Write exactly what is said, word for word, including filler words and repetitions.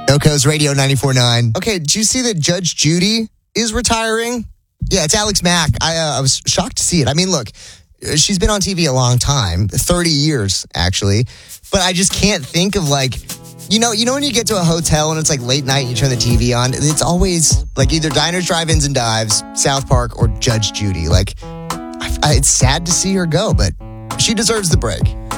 Oco's Radio ninety-four point nine. Okay, did you see that Judge Judy is retiring? Yeah, it's Alex Mack. I, uh, I was shocked to see it. I mean, look, she's been on T V a long time, thirty years, actually. But I just can't think of, like, you know, you know when you get to a hotel and it's like late night and you turn the T V on, it's always like either Diners, Drive-Ins, and Dives, South Park, or Judge Judy. Like, I, I, it's sad to see her go, but she deserves the break.